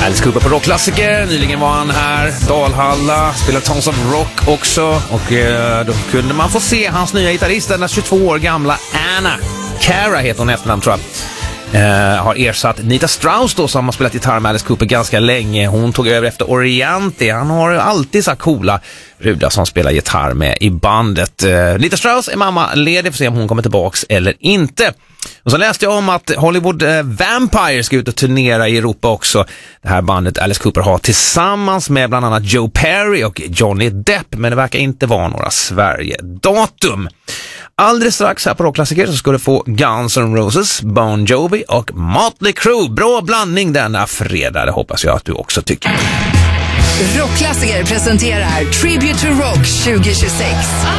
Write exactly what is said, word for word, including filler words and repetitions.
Alice Cooper på rockklassiker. Nyligen var han här, Dalhalla, spelade Tons of Rock också. Och eh, då kunde man få se hans nya gitarrist, den tjugotvå år gamla Anna Cara heter hon efternamn tror jag. Uh, har ersatt Nita Strauss då, som har spelat gitarr med Alice Cooper ganska länge. Hon tog över efter Orianti. Han har alltid så coola brudar som spelar gitarr med i bandet. Uh, Nita Strauss är mamma ledig för att se om hon kommer tillbaks eller inte. Och så läste jag om att Hollywood uh, Vampire ska ut och turnera i Europa också. Det här bandet Alice Cooper har tillsammans med bland annat Joe Perry och Johnny Depp. Men det verkar inte vara några Sverige-datum. Alldeles strax här på Rockklassiker så ska du få Guns N' Roses, Bon Jovi och Motley Crue. Bra blandning denna fredag, det hoppas jag att du också tycker. Rockklassiker presenterar Tribute to Rock tjugo tjugosex.